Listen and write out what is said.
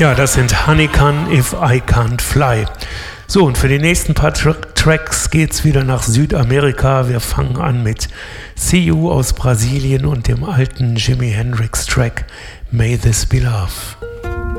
Ja, das sind Honeycomb If I Can't Fly. So, und für die nächsten paar Tracks geht's wieder nach Südamerika. Wir fangen an mit See You aus Brasilien und dem alten Jimi Hendrix Track May This Be Love.